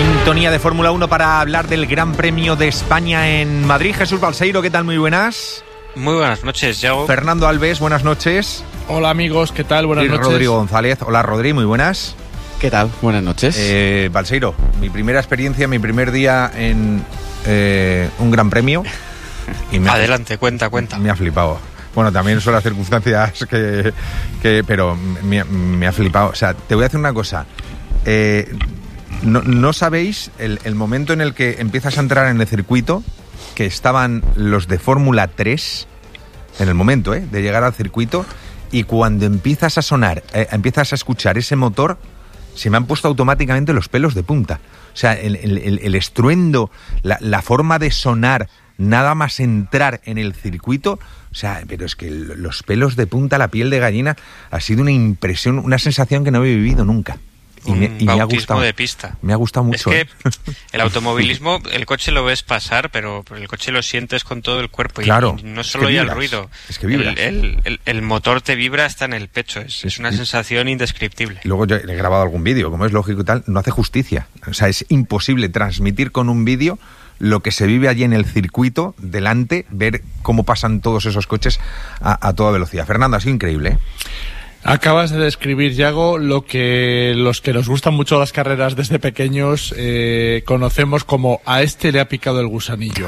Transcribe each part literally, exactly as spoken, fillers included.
Sintonía de Fórmula uno para hablar del Gran Premio de España en Madrid. Jesús Balseiro, ¿qué tal? Muy buenas. Muy buenas noches, Yago. Fernando Alves, buenas noches. Hola amigos, ¿qué tal? Buenas y noches. Rodrigo González. Hola Rodri, muy buenas. ¿Qué tal? Buenas noches. Eh, Balseiro, mi primera experiencia, mi primer día en eh, un Gran Premio. Y me Adelante, ha, cuenta, cuenta. Me ha flipado. Bueno, también son las circunstancias que... que pero me, me ha flipado. O sea, te voy a decir una cosa. Eh, no, no sabéis el, el momento en el que empiezas a entrar en el circuito, que estaban los de Fórmula tres, en el momento eh, de llegar al circuito, y cuando empiezas a sonar, eh, empiezas a escuchar ese motor, se me han puesto automáticamente los pelos de punta. O sea, el, el, el estruendo, la, la forma de sonar, nada más entrar en el circuito, o sea, pero es que los pelos de punta, la piel de gallina, ha sido una impresión, una sensación que no he vivido nunca. Y un me, y me ha gustado de pista. Me ha gustado mucho. Es que el automovilismo, el coche lo ves pasar, pero el coche lo sientes con todo el cuerpo. Claro, y no solo ya el ruido. Es que vibras. El, el, el, el motor te vibra hasta en el pecho. Es, es una sensación indescriptible. Luego yo he grabado algún vídeo, como es lógico y tal, no hace justicia. O sea, es imposible transmitir con un vídeo lo que se vive allí en el circuito, delante, ver cómo pasan todos esos coches a, a toda velocidad. Fernando, ha sido increíble, ¿eh? Acabas de describir, Yago, lo que los que nos gustan mucho las carreras desde pequeños eh, conocemos como a este le ha picado el gusanillo.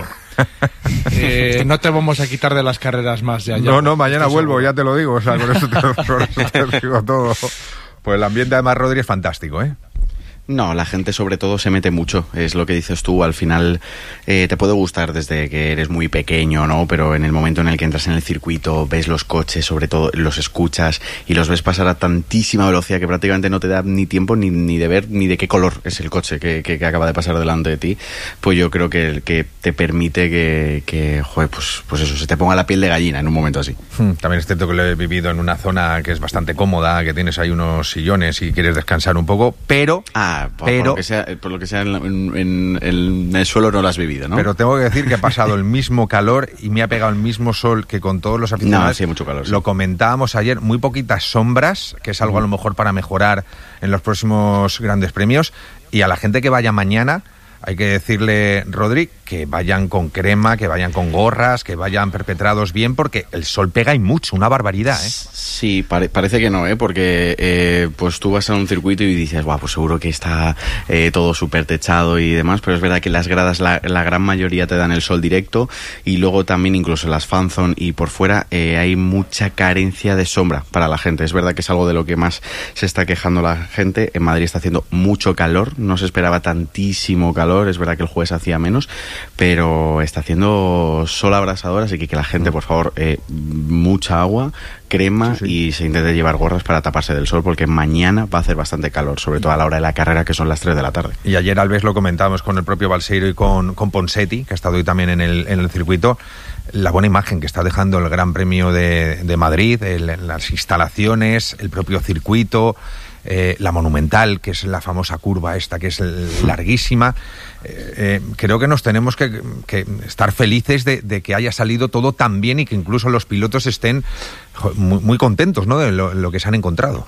eh, no te vamos a quitar de las carreras más ya. Yago. No, no, mañana vuelvo, ya te lo digo. O sea, con eso te, con eso te digo todo. Pues el ambiente además, Rodri, es fantástico, ¿eh? No, la gente sobre todo se mete mucho, es lo que dices tú, al final eh, te puede gustar desde que eres muy pequeño, ¿no? Pero en el momento en el que entras en el circuito, ves los coches, sobre todo los escuchas y los ves pasar a tantísima velocidad que prácticamente no te da ni tiempo ni, ni de ver ni de qué color es el coche que, que, que acaba de pasar delante de ti, pues yo creo que, que te permite que, que joder, pues, pues eso, se te ponga la piel de gallina en un momento así. También es cierto que lo he vivido en una zona que es bastante cómoda, que tienes ahí unos sillones y quieres descansar un poco, pero... Ah, Por, pero, por lo que sea, por lo que sea en, en, en, en el suelo no lo has vivido, ¿no? Pero tengo que decir que ha pasado el mismo calor y me ha pegado el mismo sol que con todos los aficionados. No, sí, mucho calor. Sí. Lo comentábamos ayer, muy poquitas sombras, que es algo a lo mejor para mejorar en los próximos grandes premios. Y a la gente que vaya mañana, hay que decirle, Rodri, que vayan con crema, que vayan con gorras, que vayan perpetrados bien, porque el sol pega y mucho, una barbaridad, ¿eh? Sí, pare, parece que no, ¿eh? Porque eh, pues tú vas a un circuito y dices, guau, pues seguro que está eh, todo súper techado y demás, pero es verdad que las gradas, la, la gran mayoría te dan el sol directo, y luego también incluso en las fanzone y por fuera eh, hay mucha carencia de sombra para la gente. Es verdad que es algo de lo que más se está quejando la gente. En Madrid está haciendo mucho calor, no se esperaba tantísimo calor, es verdad que el jueves hacía menos, pero está haciendo sol abrasador, así que que la gente, por favor, eh, mucha agua, crema, sí, sí. Y se intente llevar gorras para taparse del sol, porque mañana va a hacer bastante calor, sobre todo a la hora de la carrera, que son las tres de la tarde. Y ayer, Alves, lo comentábamos con el propio Balseiro y con, con Ponseti, que ha estado hoy también en el, en el circuito, la buena imagen que está dejando el Gran Premio de, de Madrid, el, las instalaciones, el propio circuito, eh, la Monumental, que es la famosa curva esta, que es larguísima. Eh, eh, creo que nos tenemos que, que estar felices de, de que haya salido todo tan bien y que incluso los pilotos estén muy, muy contentos, ¿no?, de lo, lo que se han encontrado.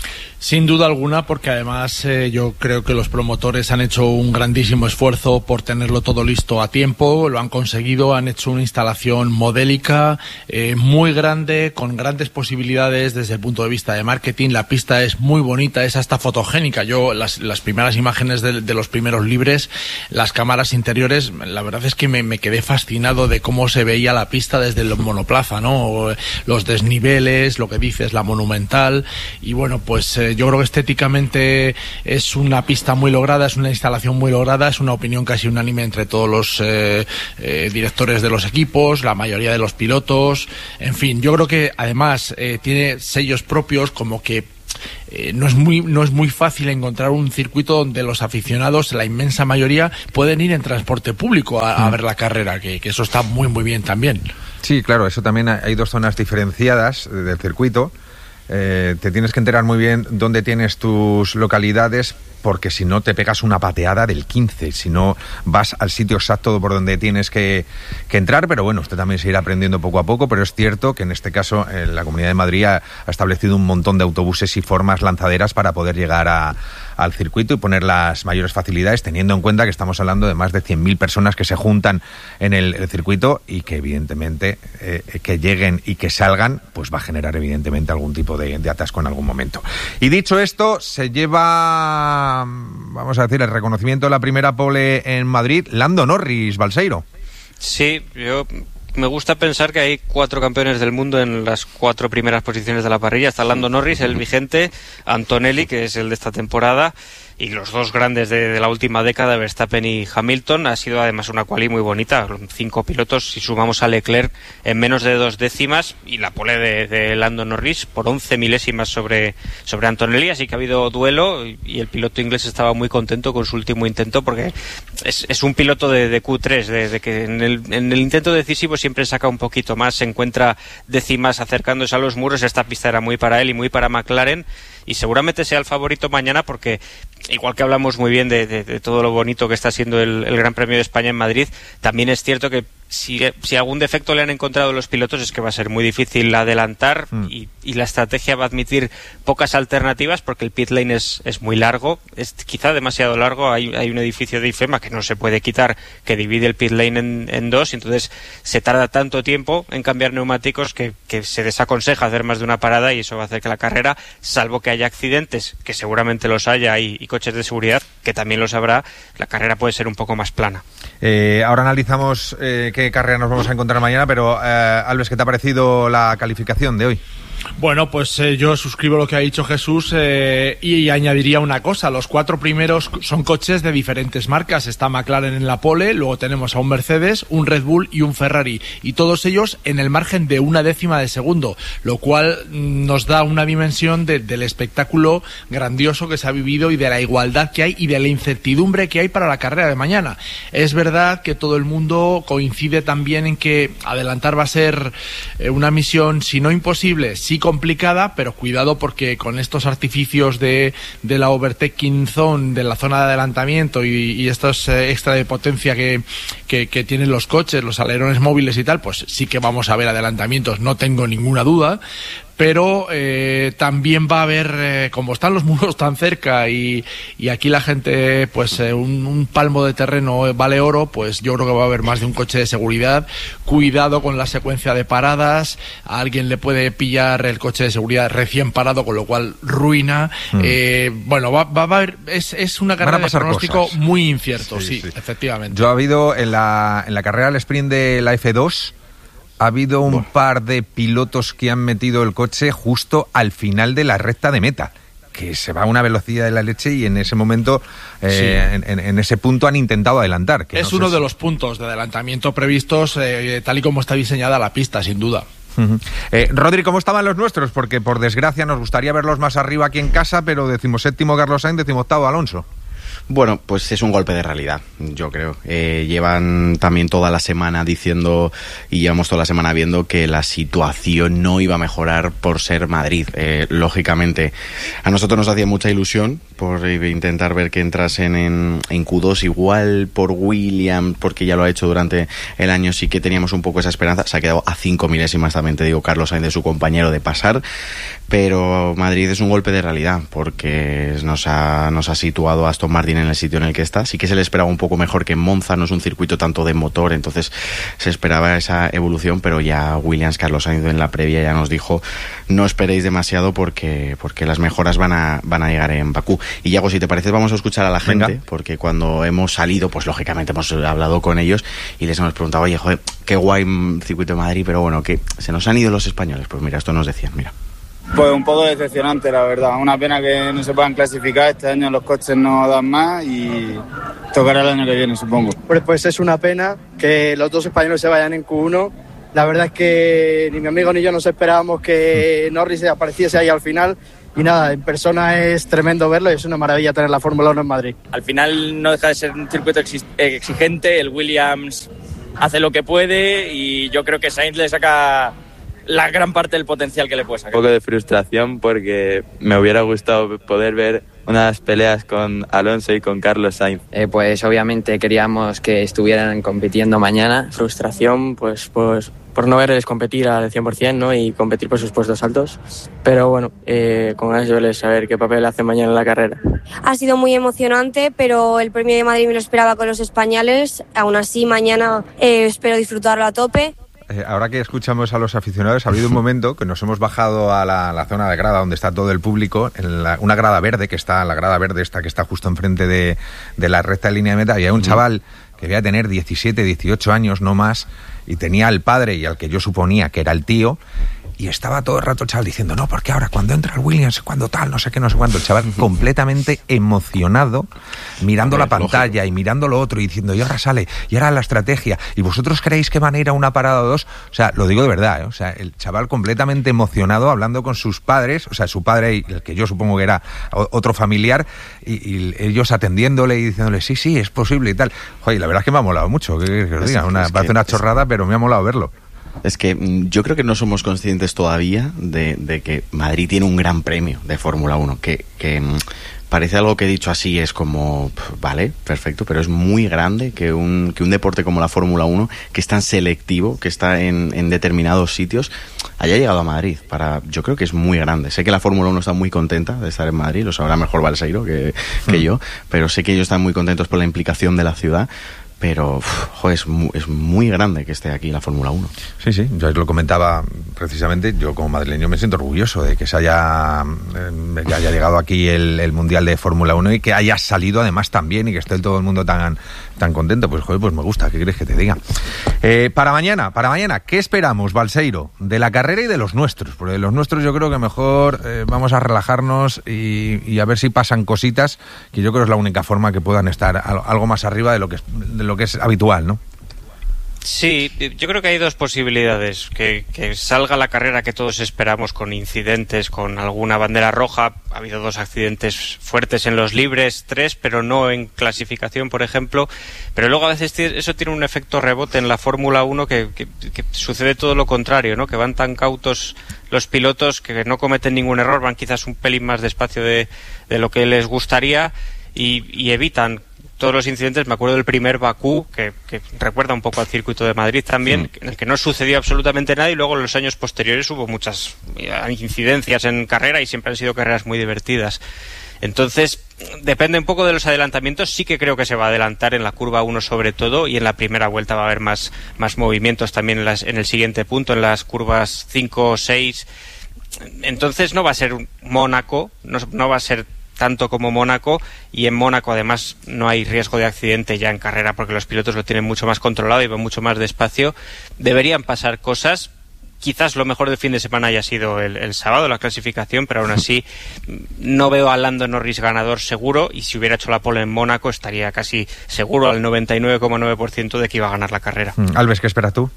Sin duda alguna, porque además eh, yo creo que los promotores han hecho un grandísimo esfuerzo por tenerlo todo listo a tiempo, lo han conseguido, han hecho una instalación modélica, eh, muy grande, con grandes posibilidades desde el punto de vista de marketing. La pista es muy bonita, es hasta fotogénica. Yo las, las primeras imágenes de, de los primeros libres, las cámaras interiores, la verdad es que me, me quedé fascinado de cómo se veía la pista desde el monoplaza, ¿no? Los desniveles, lo que dices, la Monumental, y bueno, pues eh, yo creo que estéticamente es una pista muy lograda, es una instalación muy lograda, es una opinión casi unánime entre todos los eh, eh, directores de los equipos, la mayoría de los pilotos, en fin, yo creo que además eh, tiene sellos propios, como que Eh, no es muy no es muy fácil encontrar un circuito donde los aficionados, la inmensa mayoría, pueden ir en transporte público a, a ver la carrera, que, que eso está muy muy bien también. Sí, claro, eso también hay dos zonas diferenciadas del circuito. Eh, te tienes que enterar muy bien dónde tienes tus localidades, porque si no te pegas una pateada del quince, si no vas al sitio exacto por donde tienes que, que entrar. Pero bueno, usted también se irá aprendiendo poco a poco, pero es cierto que en este caso eh, la Comunidad de Madrid ha, ha establecido un montón de autobuses y formas lanzaderas para poder llegar a, al circuito y poner las mayores facilidades, teniendo en cuenta que estamos hablando de más de cien mil personas que se juntan en el, el circuito y que evidentemente eh, que lleguen y que salgan, pues va a generar evidentemente algún tipo de, de atasco en algún momento. Y dicho esto, se lleva, vamos a decir, el reconocimiento de la primera pole en Madrid, Lando Norris, Balseiro. Sí, yo me gusta pensar que hay cuatro campeones del mundo en las cuatro primeras posiciones de la parrilla. Está Lando Norris, el vigente, Antonelli, que es el de esta temporada, y los dos grandes de, de la última década, Verstappen y Hamilton. Ha sido además una quali muy bonita, cinco pilotos, si sumamos a Leclerc en menos de dos décimas, y la pole de, de Lando Norris por once milésimas sobre, sobre Antonelli, así que ha habido duelo, y el piloto inglés estaba muy contento con su último intento, porque es, es un piloto de, de Q tres, de, de que en el, en el intento decisivo siempre saca un poquito más, se encuentra décimas acercándose a los muros. Esta pista era muy para él y muy para McLaren, y seguramente sea el favorito mañana, porque igual que hablamos muy bien de, de, de todo lo bonito que está siendo el, el Gran Premio de España en Madrid, también es cierto que si, si algún defecto le han encontrado los pilotos es que va a ser muy difícil adelantar, mm. y, y la estrategia va a admitir pocas alternativas, porque el pit lane es, es muy largo, es quizá demasiado largo. Hay, hay un edificio de IFEMA que no se puede quitar, que divide el pit lane en, en dos, y entonces se tarda tanto tiempo en cambiar neumáticos que, que se desaconseja hacer más de una parada, y eso va a hacer que la carrera, salvo que haya accidentes, que seguramente los haya, y, y coches de seguridad, que también los habrá, la carrera puede ser un poco más plana. Eh, ahora analizamos eh, qué carrera nos vamos a encontrar mañana, pero eh, Alves, ¿qué te ha parecido la calificación de hoy? Bueno, pues eh, yo suscribo lo que ha dicho Jesús, eh, y, y añadiría una cosa. Los cuatro primeros son coches de diferentes marcas. Está McLaren en la pole, luego tenemos a un Mercedes, un Red Bull y un Ferrari, y todos ellos en el margen de una décima de segundo, lo cual nos da una dimensión de, del espectáculo grandioso que se ha vivido, y de la igualdad que hay y de la incertidumbre que hay para la carrera de mañana. Es verdad que todo el mundo coincide también en que adelantar va a ser eh, una misión, si no imposible, sí complicada, pero cuidado, porque con estos artificios de, de la overtaking zone, de la zona de adelantamiento, y, y estos eh, extra de potencia que, que, que tienen los coches, los alerones móviles y tal, pues sí que vamos a ver adelantamientos, no tengo ninguna duda. Pero eh, también va a haber, eh, como están los muros tan cerca, y, y aquí la gente, pues eh, un, un palmo de terreno vale oro, pues yo creo que va a haber más de un coche de seguridad. Cuidado con la secuencia de paradas, a alguien le puede pillar el coche de seguridad recién parado, con lo cual ruina. Mm. Eh, bueno, va, va a haber, es, es una carrera de pronóstico cosas muy incierto, sí, sí, sí, efectivamente. Yo ha habido en la, en la carrera al sprint de la F dos, ha habido un par de pilotos que han metido el coche justo al final de la recta de meta, que se va a una velocidad de la leche, y en ese momento, eh, sí. en, en ese punto han intentado adelantar. Que es no uno sé de si... los puntos de adelantamiento previstos, eh, tal y como está diseñada la pista, sin duda. Uh-huh. Eh, Rodri, ¿cómo estaban los nuestros? Porque por desgracia nos gustaría verlos más arriba aquí en casa, pero decimoséptimo Carlos Sainz, decimoctavo Alonso. Bueno, pues es un golpe de realidad, yo creo. Eh, llevan también toda la semana diciendo, y llevamos toda la semana viendo, que la situación no iba a mejorar por ser Madrid. Eh, lógicamente, a nosotros nos hacía mucha ilusión por intentar ver que entrasen en, en Q dos, igual por Williams, porque ya lo ha hecho durante el año, sí que teníamos un poco esa esperanza. Se ha quedado a cinco milésimas, también te digo, Carlos Sainz, de su compañero, de pasar, pero Madrid es un golpe de realidad, porque nos ha, nos ha situado a Aston Martin en el sitio en el que está. Sí que se le esperaba un poco mejor que en Monza, no es un circuito tanto de motor, entonces se esperaba esa evolución, pero ya Williams, Carlos Sainz en la previa ya nos dijo, no esperéis demasiado, porque, porque las mejoras van a, van a llegar en Bakú. Y Yago, si te parece, vamos a escuchar a la gente. Venga. Porque cuando hemos salido, pues lógicamente hemos hablado con ellos y les hemos preguntado, oye, joder, qué guay circuito de Madrid, pero bueno, que se nos han ido los españoles. Pues mira, esto nos decían, mira. Pues un poco decepcionante, la verdad. Una pena que no se puedan clasificar. Este año los coches no dan más y tocará el año que viene, supongo. Pues, pues es una pena que los dos españoles se vayan en Q uno. La verdad es que ni mi amigo ni yo nos esperábamos que Norris apareciese ahí al final. Y nada, en persona es tremendo verlo y es una maravilla tener la Fórmula uno en Madrid. Al final no deja de ser un circuito exigente. El Williams hace lo que puede y yo creo que Sainz le saca la gran parte del potencial que le puede sacar. Un poco de frustración porque me hubiera gustado poder ver unas peleas con Alonso y con Carlos Sainz. Eh, pues obviamente queríamos que estuvieran compitiendo mañana. Frustración pues, pues por no verles competir al cien por ciento, ¿no? Y competir por sus puestos altos. Pero bueno, eh, con ganas de verles saber qué papel hacen mañana en la carrera. Ha sido muy emocionante, pero el Premio de Madrid me lo esperaba con los españoles. Aún así, mañana eh, espero disfrutarlo a tope. Eh, ahora que escuchamos a los aficionados, ha habido un momento que nos hemos bajado a la, la zona de grada donde está todo el público, en la, una grada verde que está, la grada verde esta que está justo enfrente de, de la recta de línea de meta, y hay un chaval que debía tener diecisiete, dieciocho años, no más, y tenía al padre y al que yo suponía que era el tío, y estaba todo el rato el chaval diciendo, no, porque ahora cuando entra el Williams, cuando tal, no sé qué, no sé cuánto, el chaval completamente emocionado, mirando la pantalla y mirando lo otro y diciendo, y ahora sale, y ahora la estrategia, y vosotros creéis que van a ir a una parada o dos, o sea, lo digo de verdad, ¿eh? O sea, el chaval completamente emocionado hablando con sus padres, o sea, su padre y el que yo supongo que era otro familiar, y, y ellos atendiéndole y diciéndole, sí, sí, es posible y tal. Joder, la verdad es que me ha molado mucho, que, que os diga, una, parece una chorrada, pero me ha molado verlo. Es que yo creo que no somos conscientes todavía de, de que Madrid tiene un gran premio de Fórmula uno, que, que parece algo que dicho así es como, vale, perfecto, pero es muy grande que un, que un deporte como la Fórmula uno, que es tan selectivo, que está en, en determinados sitios, haya llegado a Madrid. Para, yo creo que es muy grande. Sé que la Fórmula uno está muy contenta de estar en Madrid, lo sabrá mejor Balseiro que, que mm. yo, pero sé que ellos están muy contentos por la implicación de la ciudad. Pero, uf, joder, es muy, es muy grande que esté aquí la Fórmula uno. Sí, sí, yo lo comentaba precisamente, yo como madrileño me siento orgulloso de que se haya, eh, haya llegado aquí el, el Mundial de Fórmula uno y que haya salido además tan bien y que esté todo el mundo tan, tan contento. Pues joder, pues me gusta, ¿qué quieres que te diga? Eh, para mañana, para mañana, ¿qué esperamos, Balseiro? De la carrera y de los nuestros, porque de los nuestros yo creo que mejor eh, vamos a relajarnos y, y a ver si pasan cositas, que yo creo que es la única forma que puedan estar algo más arriba de lo que es, de lo que es habitual, ¿no? Sí, yo creo que hay dos posibilidades, que, que salga la carrera que todos esperamos, con incidentes, con alguna bandera roja. Ha habido dos accidentes fuertes en los libres, tres, pero no en clasificación, por ejemplo. Pero luego a veces eso tiene un efecto rebote en la Fórmula uno que, que, que sucede todo lo contrario, ¿no? Que van tan cautos los pilotos que no cometen ningún error, van quizás un pelín más despacio de, de lo que les gustaría y, y evitan todos los incidentes. Me acuerdo del primer Bakú, que, que recuerda un poco al circuito de Madrid también, mm. en el que no sucedió absolutamente nada, y luego en los años posteriores hubo muchas incidencias en carrera y siempre han sido carreras muy divertidas. Entonces, depende un poco de los adelantamientos. Sí que creo que se va a adelantar en la curva uno sobre todo, y en la primera vuelta va a haber más, más movimientos también en, las, en el siguiente punto, en las curvas cinco o seis. Entonces no va a ser un Mónaco, no, no va a ser tanto como Mónaco, y en Mónaco además no hay riesgo de accidente ya en carrera porque los pilotos lo tienen mucho más controlado y van mucho más despacio. Deberían pasar cosas. Quizás lo mejor del fin de semana haya sido el, el sábado, la clasificación, pero aún así no veo a Lando Norris ganador seguro, y si hubiera hecho la pole en Mónaco estaría casi seguro al noventa y nueve coma nueve por ciento de que iba a ganar la carrera. Alves, ¿qué esperas tú?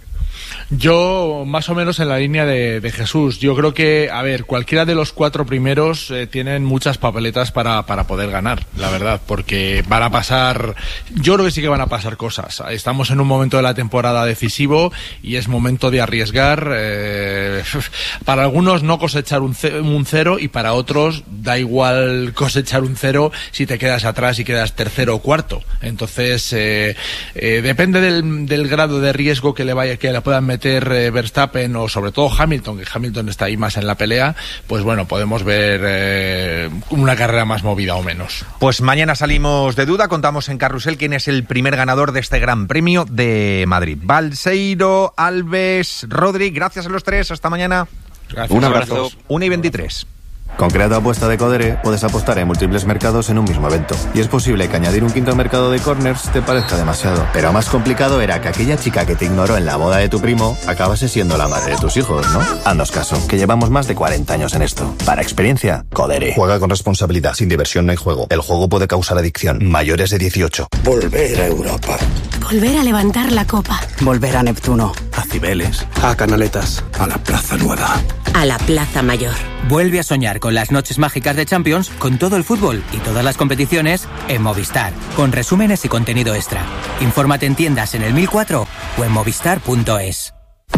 Yo, más o menos en la línea de, de Jesús. Yo creo que, a ver, cualquiera de los cuatro primeros eh, tienen muchas papeletas para, para poder ganar, la verdad, porque van a pasar, yo creo que sí que van a pasar cosas. Estamos en un momento de la temporada decisivo y es momento de arriesgar. Eh, para algunos no cosechar un, ce- un cero, y para otros da igual cosechar un cero si te quedas atrás y quedas tercero o cuarto. Entonces, eh, eh, depende del, del grado de riesgo que le vaya, que le puedan meter eh, Verstappen o sobre todo Hamilton, que Hamilton está ahí más en la pelea. Pues bueno, podemos ver eh, una carrera más movida o menos. Pues mañana salimos de duda, contamos en Carrusel quién es el primer ganador de este Gran Premio de Madrid. Balseiro, Alves, Rodri, gracias a los tres, hasta mañana. Gracias. Un abrazo. una y veintitrés. Con Creato Apuesta de Codere puedes apostar en múltiples mercados en un mismo evento. Y es posible que añadir un quinto mercado de corners te parezca demasiado. Pero más complicado era que aquella chica que te ignoró en la boda de tu primo acabase siendo la madre de tus hijos, ¿no? Haznos caso, que llevamos más de cuarenta años en esto. Para experiencia, Codere. Juega con responsabilidad, sin diversión no hay juego. El juego puede causar adicción. Mayores de dieciocho. Volver a Europa. Volver a levantar la copa. Volver a Neptuno. A Cibeles. A Canaletas. A la Plaza Nueva. A la Plaza Mayor. Vuelve a soñar con las noches mágicas de Champions, con todo el fútbol y todas las competiciones en Movistar, con resúmenes y contenido extra. Infórmate en tiendas en el mil cuatro o en movistar punto es.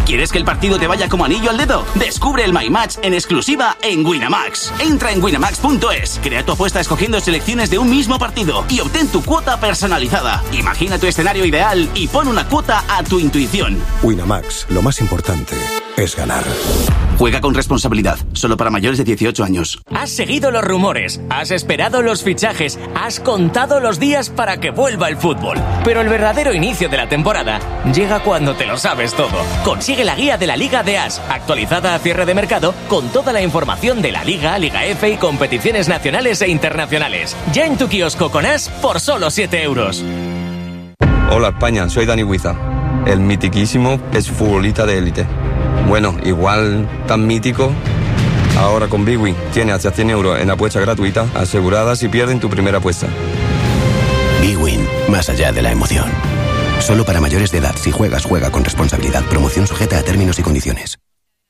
¿Quieres que el partido te vaya como anillo al dedo? Descubre el My Match en exclusiva en Winamax. Entra en winamax punto es, crea tu apuesta escogiendo selecciones de un mismo partido y obtén tu cuota personalizada. Imagina tu escenario ideal y pon una cuota a tu intuición. Winamax, lo más importante es ganar. Juega con responsabilidad, solo para mayores de dieciocho años. Has seguido los rumores, has esperado los fichajes, has contado los días para que vuelva el fútbol. Pero el verdadero inicio de la temporada llega cuando te lo sabes todo. Consigue la guía de la Liga de As, actualizada a cierre de mercado, con toda la información de la Liga, Liga F y competiciones nacionales e internacionales. Ya en tu kiosco con As por solo siete euros. Hola España, soy Dani Huiza, el mitiquísimo exfutbolista de élite. Bueno, igual tan mítico. Ahora con Big Win tiene hasta cien euros en apuesta gratuita asegurada si pierden tu primera apuesta. Big Win, más allá de la emoción. Solo para mayores de edad. Si juegas, juega con responsabilidad. Promoción sujeta a términos y condiciones.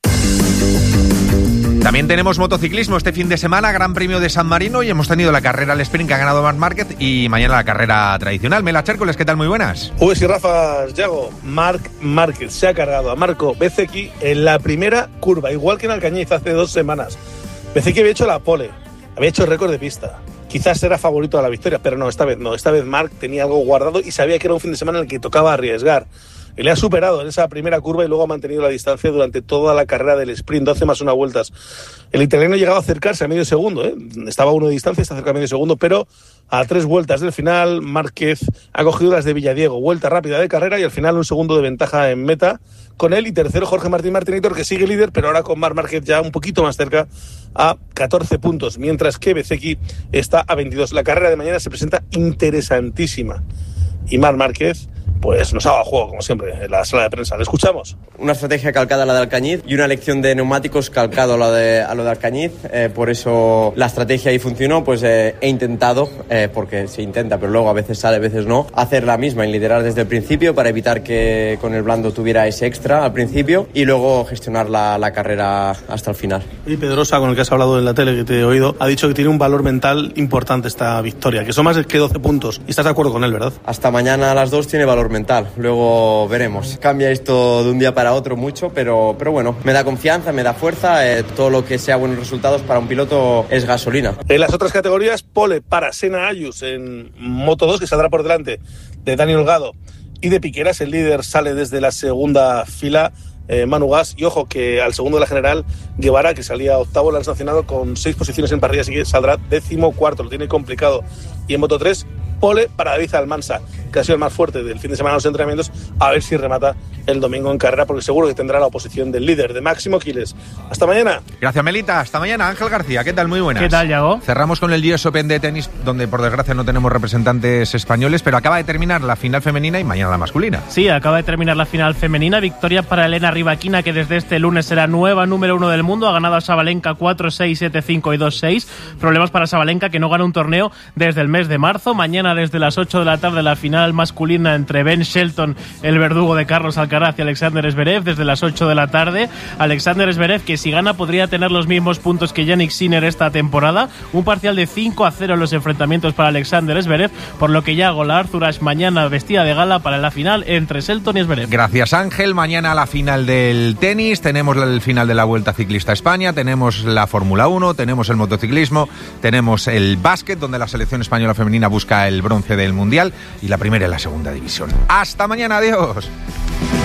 También tenemos motociclismo este fin de semana, Gran Premio de San Marino, y hemos tenido la carrera al sprint que ha ganado Marc Márquez y mañana la carrera tradicional. Mela Chércoles, ¿qué tal? Muy buenas. Uy, sí, Rafa, Yago, Marc Márquez se ha cargado a Marco Bezzecchi en la primera curva, igual que en Alcañiz hace dos semanas. Bezzecchi había hecho la pole, había hecho el récord de pista. Quizás era favorito a la victoria, pero no, esta vez no. Esta vez Marc tenía algo guardado y sabía que era un fin de semana en el que tocaba arriesgar. Y le ha superado en esa primera curva y luego ha mantenido la distancia durante toda la carrera del sprint, doce más una vueltas. El italiano ha llegado a acercarse a medio segundo, ¿eh? Estaba a uno de distancia, está cerca a medio segundo, pero a tres vueltas del final, Márquez ha cogido las de Villadiego. Vuelta rápida de carrera y al final un segundo de ventaja en meta con él. Y tercero, Jorge Martín Martinator, que sigue líder, pero ahora con Marc Márquez ya un poquito más cerca a catorce puntos, mientras que Bezzecchi está a veintidós. La carrera de mañana se presenta interesantísima. Y Marc Márquez pues nos ha dado juego, como siempre, en la sala de prensa. ¿Le escuchamos? Una estrategia calcada a la de Alcañiz y una elección de neumáticos calcado a lo de, a lo de Alcañiz. Eh, por eso la estrategia ahí funcionó. Pues eh, he intentado, eh, porque se intenta, pero luego a veces sale, a veces no, hacer la misma y liderar desde el principio para evitar que con el blando tuviera ese extra al principio y luego gestionar la, la carrera hasta el final. Y Pedrosa, con el que has hablado en la tele, que te he oído, ha dicho que tiene un valor mental importante esta victoria, que son más que doce puntos. Y estás de acuerdo con él, ¿verdad? Hasta mañana a las dos tiene valor mental, luego veremos. Cambia esto de un día para otro mucho, pero, pero bueno, me da confianza, me da fuerza, eh, todo lo que sea buenos resultados para un piloto es gasolina. En las otras categorías, pole para Senna Ayus en Moto dos, que saldrá por delante de Dani Holgado y de Piqueras. El líder sale desde la segunda fila, eh, Manu Gas, y ojo que al segundo de la general, Guevara, que salía octavo, lo han sancionado con seis posiciones en parrilla, así que saldrá décimo cuarto, lo tiene complicado. Y en Moto tres, pole para David Almansa, que ha sido el más fuerte del fin de semana en los entrenamientos, a ver si remata el domingo en carrera, porque seguro que tendrá la oposición del líder, de Máximo Quiles. Hasta mañana. Gracias, Melita. Hasta mañana. Ángel García, ¿qué tal? Muy buenas. ¿Qué tal, Yago? Cerramos con el U S Open de tenis, donde por desgracia no tenemos representantes españoles, pero acaba de terminar la final femenina y mañana la masculina. Sí, acaba de terminar la final femenina. Victoria para Elena Rybakina, que desde este lunes será nueva número uno del mundo. Ha ganado a Sabalenka cuatro seis, siete cinco y dos seis. Problemas para Sabalenka, que no gana un torneo desde el mes de marzo. Mañana desde las ocho de la tarde la final masculina entre Ben Shelton, el verdugo de Carlos Alcaraz, y Alexander Zverev desde las ocho de la tarde. Alexander Zverev, que si gana podría tener los mismos puntos que Jannik Sinner esta temporada. Un parcial de cinco a cero en los enfrentamientos para Alexander Zverev, por lo que ya Gola Arzuras mañana vestida de gala para la final entre Shelton y Zverev. Gracias, Ángel. Mañana la final del tenis, tenemos el final de la Vuelta Ciclista a España, tenemos la Fórmula uno, tenemos el motociclismo, tenemos el básquet, donde la selección española femenina busca el bronce del Mundial, y la primera y la segunda división. Hasta mañana, adiós.